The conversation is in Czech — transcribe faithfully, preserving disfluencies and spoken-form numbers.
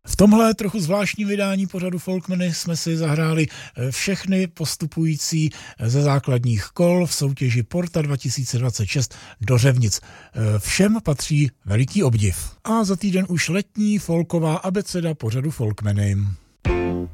V tomhle trochu zvláštním vydání pořadu Folkmeny jsme si zahráli všechny postupující ze základních kol v soutěži Porta dva tisíce dvacet šest do Řevnic. Všem patří veliký obdiv. A za týden už letní folková abeceda pořadu Folkmeny.